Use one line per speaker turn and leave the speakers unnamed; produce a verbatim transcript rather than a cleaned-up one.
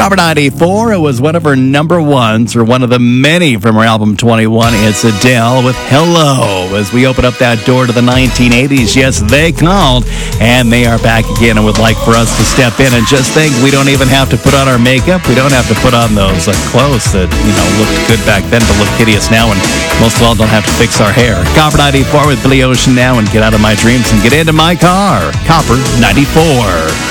Copper ninety-four, it was one of her number ones, or one of the many from her album twenty-one. It's Adele with Hello. As we open up that door to the nineteen eighties, yes, they called, and they are back again and would like for us to step in and just think we don't even have to put on our makeup. We don't have to put on those uh, clothes that, you know, looked good back then but look hideous now, and most of all, don't have to fix our hair. Copper ninety-four with Billy Ocean now, and get out of my dreams and get into my car. Copper ninety-four.